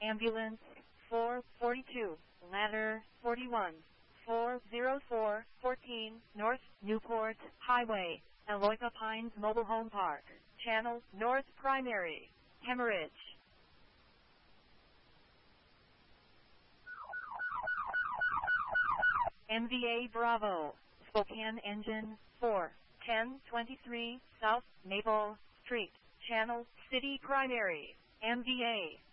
Ambulance 442, Ladder 41, 404, 14, North Newport Highway, Eloika Pines Mobile Home Park, Channel North Primary, Hemorrhage. MVA Bravo, Spokane Engine 4, 1023 South Maple Street, Channel City Primary, MVA.